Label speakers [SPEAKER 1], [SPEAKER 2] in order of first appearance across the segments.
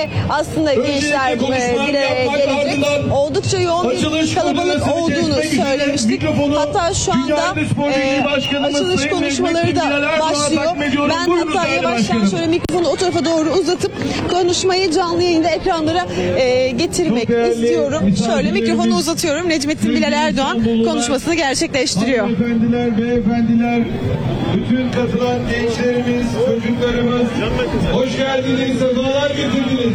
[SPEAKER 1] de aslında gençler bir araya gelecek. Oldukça yoğun bir kalabalık olduğunu söylemiştik. Hatta şu anda açılış konuşmaları da başlıyor. Ben hatta yavaştan şöyle mikrofonu o tarafa doğru uzatıp konuşmayı canlı yayında ekranlara getirmek istiyorum. Şöyle mikrofonu uzatıyorum. Necmettin Bilal Erdoğan konuşmasını gerçekleştiriyor.
[SPEAKER 2] Hanımefendiler, beyefendiler, bütün katılan gençlerimiz, çocuklarımız, hoş geldiniz, sefalar getirdiniz.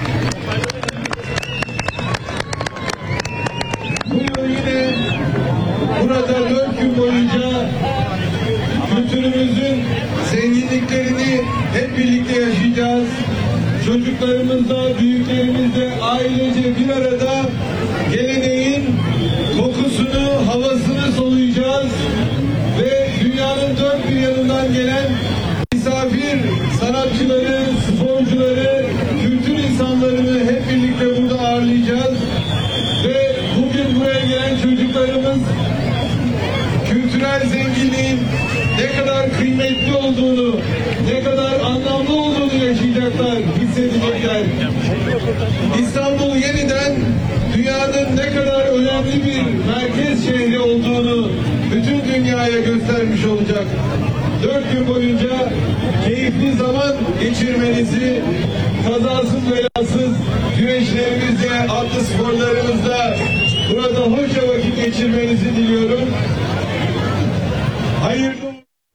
[SPEAKER 2] Bu yıl yine burada 4 gün boyunca kültürümüzün zenginliklerini hep birlikte yaşayacağız. Çocuklarımızla, büyüklerimizle ailece bir arada geleneğin kokusunu, havasını soluyacağız ve dünyanın dört bir yanından gelen misafir sanatçıları, sporcuları, kültür insanlarını hep birlikte burada ağırlayacağız ve bugün buraya gelen çocuklarımız kültürel zenginliğin ne kadar kıymetli olduğunu, ne kadar anlamlı olduğunu yaşayacaklar, hissedecekler. İstanbul yeniden dünyanın ne kadar önemli bir merkez şehri olduğunu bütün dünyaya göstermiş olacak. 4 gün boyunca keyifli zaman geçirmenizi, kazasız belasız güreşlerimizle, atlı sporlarımızla burada hoşça vakit geçirmenizi diliyorum. Hayırlı.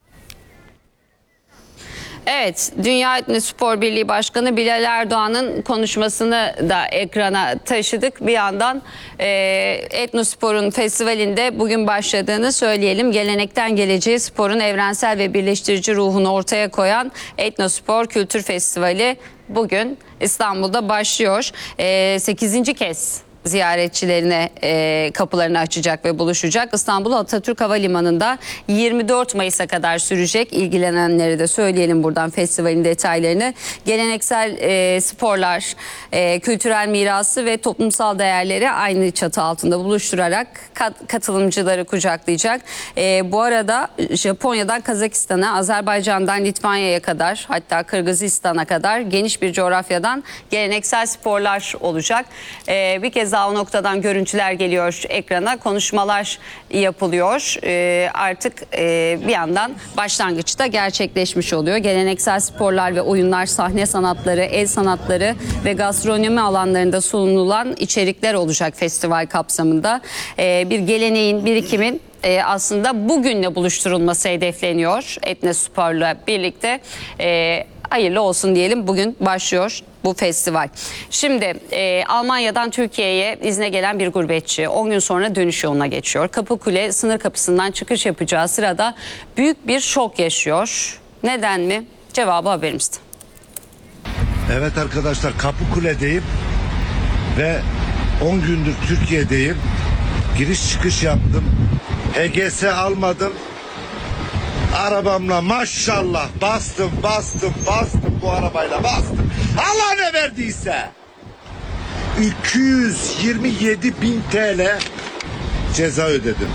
[SPEAKER 3] Evet, Dünya Etnospor Birliği Başkanı Bilal Erdoğan'ın konuşmasını da ekrana taşıdık. Bir yandan Etnospor'un festivalinde bugün başladığını söyleyelim. Gelenekten geleceğe sporun evrensel ve birleştirici ruhunu ortaya koyan Etnospor Kültür Festivali bugün İstanbul'da başlıyor. 8. kez ziyaretçilerine kapılarını açacak ve buluşacak. İstanbul Atatürk Havalimanı'nda 24 Mayıs'a kadar sürecek. İlgilenenleri de söyleyelim buradan festivalin detaylarını. Geleneksel sporlar, kültürel mirası ve toplumsal değerleri aynı çatı altında buluşturarak katılımcıları kucaklayacak. Bu arada Japonya'dan Kazakistan'a, Azerbaycan'dan Litvanya'ya kadar, hatta Kırgızistan'a kadar geniş bir coğrafyadan geleneksel sporlar olacak. Bir kez daha o noktadan görüntüler geliyor ekrana, konuşmalar yapılıyor. Artık bir yandan başlangıçta gerçekleşmiş oluyor. Geleneksel sporlar ve oyunlar, sahne sanatları, el sanatları ve gastronomi alanlarında sunulan içerikler olacak festival kapsamında. Bir geleneğin, birikimin aslında bugünle buluşturulması hedefleniyor Etnospor'la birlikte. Hayırlı olsun diyelim, bugün başlıyor bu festival. Şimdi Almanya'dan Türkiye'ye izne gelen bir gurbetçi 10 gün sonra dönüş yoluna geçiyor. Kapıkule sınır kapısından çıkış yapacağı sırada büyük bir şok yaşıyor. Neden mi? Cevabı haberimizde.
[SPEAKER 4] Evet arkadaşlar, Kapıkule'deyim ve 10 gündür Türkiye'deyim. Giriş çıkış yaptım. HGS almadım. Arabamla maşallah bastım bu arabayla bastım. Allah ne verdiyse. 227.000 TL ceza ödedim.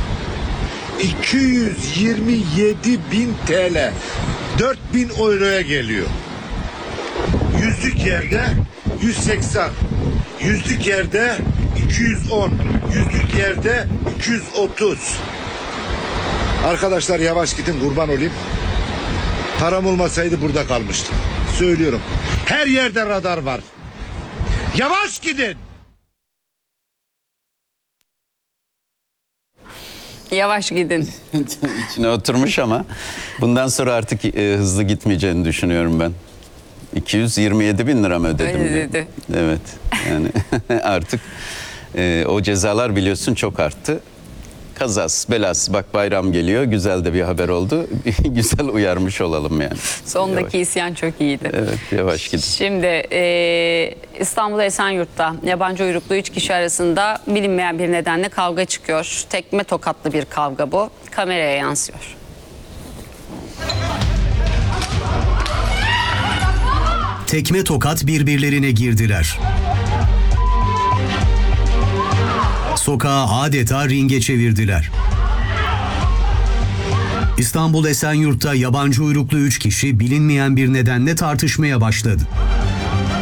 [SPEAKER 4] 227.000 TL 4.000 euroya geliyor. Yüzlük yerde 180, yüzlük yerde 210, yüzlük yerde 230. Arkadaşlar yavaş gidin, kurban olayım. Param olmasaydı burada kalmıştım. Söylüyorum. Her yerde radar var. Yavaş gidin.
[SPEAKER 3] Yavaş gidin.
[SPEAKER 5] İçine oturmuş ama bundan sonra artık hızlı gitmeyeceğini düşünüyorum ben. 227.000 lira mı ödedim?
[SPEAKER 3] Öyle dedi.
[SPEAKER 5] Evet. Yani artık o cezalar biliyorsun çok arttı. Kazasız belasız, bak bayram geliyor, güzel de bir haber oldu. Güzel uyarmış olalım yani.
[SPEAKER 3] Sondaki
[SPEAKER 5] yavaş.
[SPEAKER 3] isyan çok iyiydi.
[SPEAKER 5] Evet, yavaş gidin.
[SPEAKER 3] Şimdi İstanbul Esenyurt'ta yabancı uyruklu 3 kişi arasında bilinmeyen bir nedenle kavga çıkıyor. Tekme tokatlı bir kavga bu. Kameraya yansıyor.
[SPEAKER 6] Tekme tokat birbirlerine girdiler. Sokağı adeta ringe çevirdiler. İstanbul Esenyurt'ta yabancı uyruklu 3 kişi bilinmeyen bir nedenle tartışmaya başladı.